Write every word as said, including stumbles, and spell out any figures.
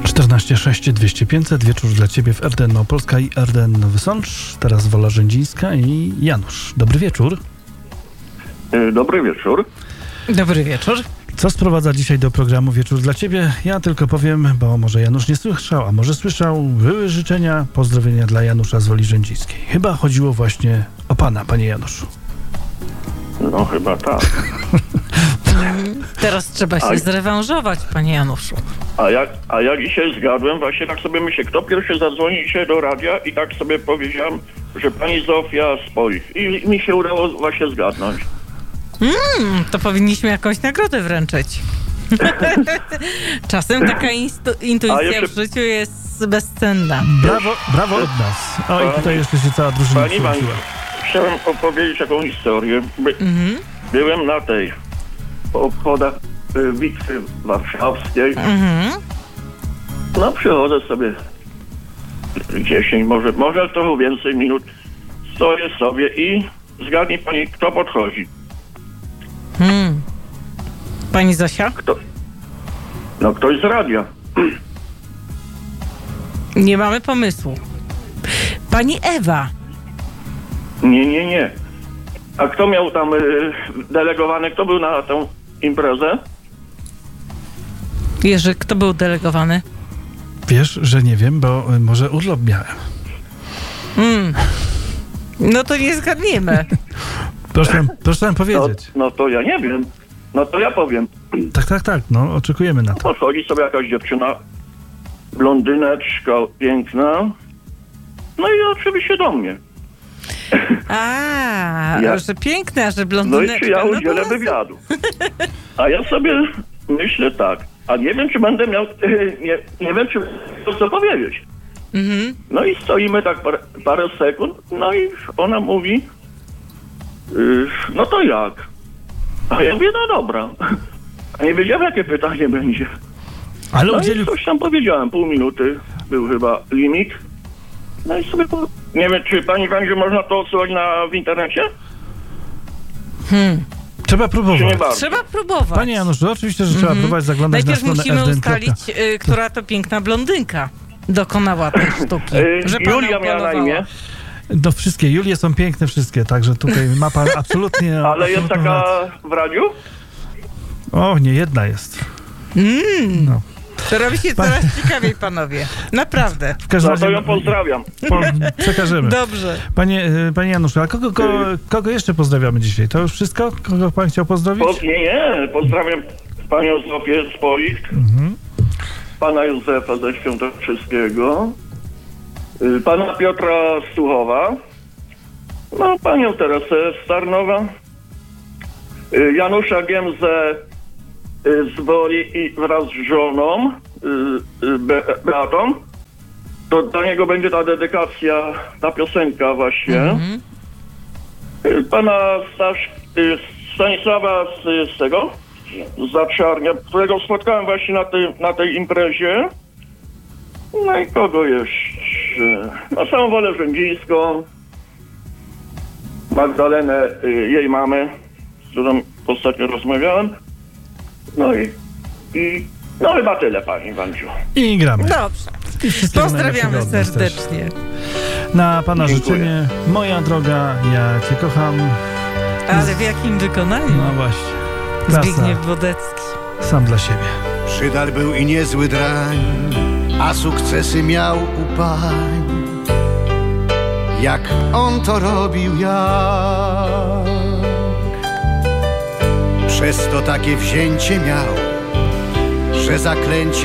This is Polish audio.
czternaście sześć dwieście pięćset, wieczór dla Ciebie w R D N Małopolska i R D N Nowy Sącz. Teraz Wola Rzędzińska i Janusz. Dobry wieczór. Dobry wieczór. Dobry wieczór. Co sprowadza dzisiaj do programu Wieczór dla Ciebie? Ja tylko powiem, bo może Janusz nie słyszał, a może słyszał, były życzenia, pozdrowienia dla Janusza z Woli Rzędzińskiej. Chyba chodziło właśnie o Pana, Panie Januszu. No chyba tak. Teraz trzeba się A- zrewanżować, Panie Januszu. A jak, a ja dzisiaj zgadłem, właśnie tak sobie myślę, kto pierwszy zadzwoni dzisiaj do radia i tak sobie powiedziałem, że pani Zofia z Polich. I mi się udało właśnie zgadnąć. Mm, to powinniśmy jakąś nagrodę wręczyć. Czasem taka instu- intuicja A jeszcze- w życiu jest bezcenna. Brawo, brawo od nas. O, i tutaj jeszcze się cała drużyna Pani Wanda, przyłączyła. chciałem opowiedzieć taką historię. By, Mhm, Byłem na tej, po obchodach y, bitwy warszawskiej. mhm. No przychodzę sobie dziesięć, może, może trochę więcej minut. Stoję sobie i zgadnij pani, kto podchodzi. Hmm. Pani Zosia? Kto? No ktoś z radia. Nie mamy pomysłu. Pani Ewa. Nie, nie, nie. A kto miał tam y, delegowany, kto był na tę imprezę? Jerzy, kto był delegowany? Wiesz, że nie wiem, bo y, może urlop miałem. Mm. No to nie zgadniemy. Proszę, proszę nam No, powiedzieć. no to ja nie wiem. No to ja powiem. Tak, tak, tak, no oczekujemy na to. Podchodzi sobie jakaś dziewczyna, blondyneczka, piękna. No i oczywiście do mnie. A, Ja- że piękne, a że No i blondyneczka. czy ja no udzielę to- wywiadu. A ja sobie myślę tak, a nie wiem, czy będę miał, nie, nie wiem, czy to co powiedzieć. Mhm. No i stoimy tak parę, parę sekund, no i ona mówi, yy, no to jak? A ja mówię, no dobra. A nie wiedziałem, jakie pytanie będzie. Ale No udzielił... i coś tam powiedziałem, pół minuty był chyba limit. No i sobie, po... nie wiem, czy pani będzie można to odsyłać na, w internecie? Hmm. Trzeba Czy nie próbować. bardzo? Trzeba próbować. Panie Januszu, oczywiście, że trzeba próbować zaglądać Najpierw na stronę musimy f d n. ustalić, y, która to piękna blondynka dokonała tej sztuki. Yy, Że pana Julia miała na upolowała. imię, No wszystkie, Julie są piękne wszystkie, także tutaj ma pan absolutnie... ale jest absolutną taka rację. w radiu? O, nie jedna jest. Mm. No. To robi się coraz ciekawiej, panowie. Naprawdę. W każdym No to razie ją pozdrawiam. po, przekażemy. Dobrze. Panie, y, panie Januszu, a kogo, kogo, kogo jeszcze pozdrawiamy dzisiaj? To już wszystko? Kogo pan chciał pozdrowić? Po, nie, nie, pozdrawiam panią Zofię z Polich, Mhm. pana Józefa ze Świętokrzyskiego, y, pana Piotra z Tuchowa, no panią Teresę z Tarnowa, y, Janusza Giemzę y, z Woli i wraz z żoną y, y, Be, Beatą. To dla niego będzie ta dedykacja, ta piosenka właśnie. Mhm. Y, Pana Staś, y, Stanisława z, z tego, z Zaczarnia, którego spotkałem właśnie na tej, na tej imprezie. No i kogo jeszcze? Na samą Wolę Rzędzińską, Magdalenę, y, jej mamę, z którą ostatnio rozmawiałem. No i, i no chyba tyle, pani Wanciu. I gramy. Dobrze. I wszystkiego Pozdrawiamy najlepszego od nas też. serdecznie. Na pana Dziękuję. życzenie, moja droga, ja cię kocham. Ale w jakim wykonaniu? No właśnie. Klasa, Zbigniew Wodecki. sam dla siebie. Przydal był i niezły drań, a sukcesy miał u pań. Jak on to robił, jak przez to takie wzięcie miał, że zaklęcie